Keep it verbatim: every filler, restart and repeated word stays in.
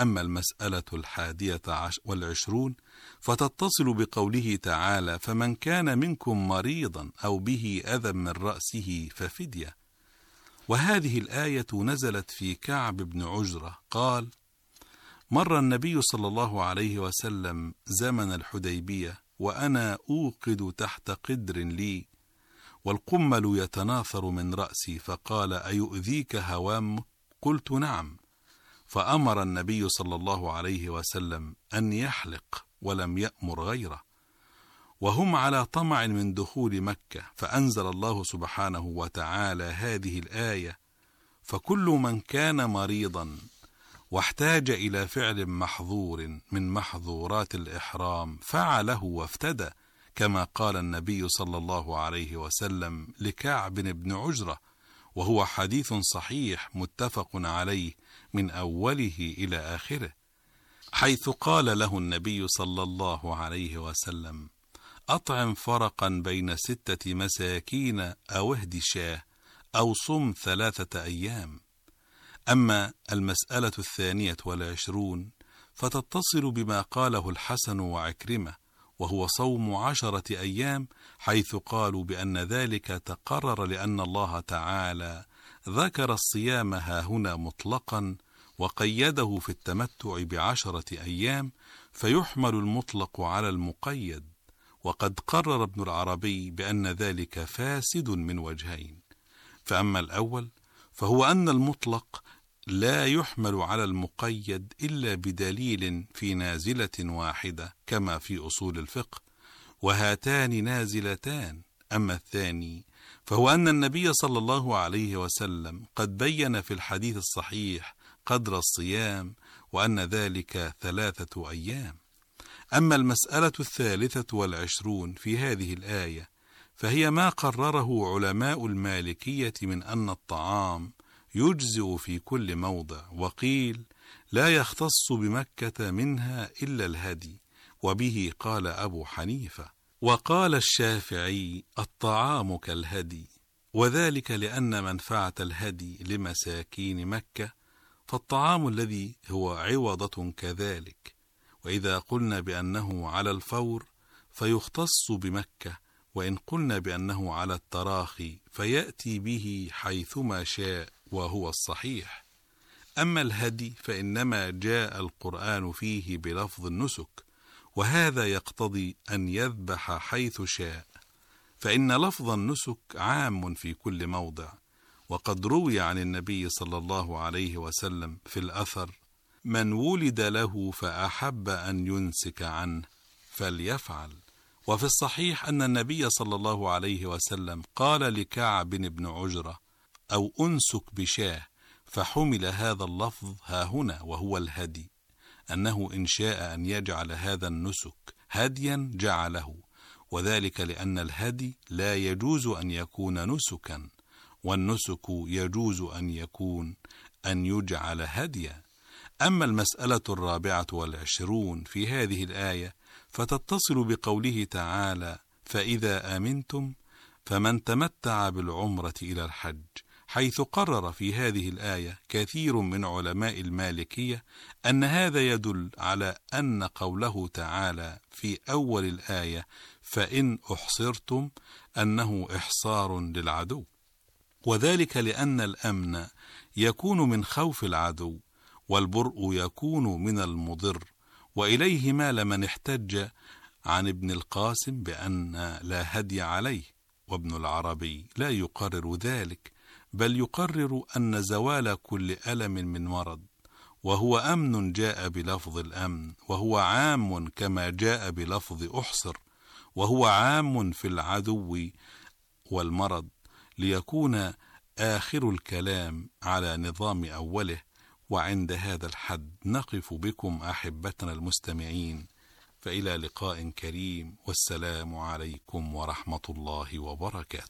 أما المسألة الحادية والعشرون فتتصل بقوله تعالى: فمن كان منكم مريضا أو به أذى من رأسه ففدية. وهذه الآية نزلت في كعب بن عجرة قال: مر النبي صلى الله عليه وسلم زمن الحديبية وأنا أوقد تحت قدر لي والقمل يتناثر من رأسي، فقال: أيؤذيك هوام؟ قلت: نعم. فأمر النبي صلى الله عليه وسلم أن يحلق ولم يأمر غيره، وهم على طمع من دخول مكة، فأنزل الله سبحانه وتعالى هذه الآية: فكل من كان مريضا واحتاج إلى فعل محظور من محظورات الإحرام فعله وافتدى، كما قال النبي صلى الله عليه وسلم لكعب بن عجرة، وهو حديث صحيح متفق عليه من أوله إلى آخره، حيث قال له النبي صلى الله عليه وسلم: أطعم فرقا بين ستة مساكين أو اهد شاه أو صم ثلاثة أيام. أما المسألة الثانية والعشرون فتتصل بما قاله الحسن وعكرمة، وهو صوم عشرة أيام، حيث قالوا بأن ذلك تقرر لأن الله تعالى ذكر الصيام هاهنا مطلقا وقيده في التمتع بعشرة أيام، فيحمل المطلق على المقيد. وقد قرر ابن العربي بأن ذلك فاسد من وجهين. فأما الأول فهو أن المطلق لا يحمل على المقيد إلا بدليل في نازلة واحدة كما في أصول الفقه، وهاتان نازلتان. أما الثاني فهو أن النبي صلى الله عليه وسلم قد بين في الحديث الصحيح قدر الصيام وأن ذلك ثلاثة أيام. أما المسألة الثالثة والعشرون في هذه الآية فهي ما قرره علماء المالكية من أن الطعام يجزئ في كل موضع، وقيل لا يختص بمكة منها إلا الهدي، وبه قال أبو حنيفة. وقال الشافعي: الطعام كالهدي، وذلك لأن منفعة الهدي لمساكين مكة، فالطعام الذي هو عوضة كذلك. وإذا قلنا بأنه على الفور فيختص بمكة، وإن قلنا بأنه على التراخي فيأتي به حيثما شاء، وهو الصحيح. أما الهدي فإنما جاء القرآن فيه بلفظ النسك، وهذا يقتضي أن يذبح حيث شاء، فإن لفظ النسك عام في كل موضع. وقد روي عن النبي صلى الله عليه وسلم في الأثر: من ولد له فأحب أن ينسك عنه فليفعل. وفي الصحيح أن النبي صلى الله عليه وسلم قال لكعب بن عجرة: أو أنسك بشاه، فحمل هذا اللفظ هاهنا وهو الهدي، أنه إن شاء أن يجعل هذا النسك هديا جعله، وذلك لأن الهدي لا يجوز أن يكون نسكا، والنسك يجوز أن يكون أن يجعل هديا. أما المسألة الرابعة والعشرون في هذه الآية فتتصل بقوله تعالى: فإذا آمنتم فمن تمتع بالعمرة إلى الحج، حيث قرر في هذه الآية كثير من علماء المالكية أن هذا يدل على أن قوله تعالى في أول الآية: فإن أحصرتم، أنه إحصار للعدو، وذلك لأن الأمن يكون من خوف العدو، والبرء يكون من المضر. وإليه مال من احتج عن ابن القاسم بأن لا هدي عليه، وابن العربي لا يقرر ذلك، بل يقرر أن زوال كل ألم من مرض، وهو أمن جاء بلفظ الأمن، وهو عام كما جاء بلفظ أحصر، وهو عام في العدو والمرض، ليكون آخر الكلام على نظام أوله. وعند هذا الحد نقف بكم أحبتنا المستمعين، فإلى لقاء كريم، والسلام عليكم ورحمة الله وبركاته.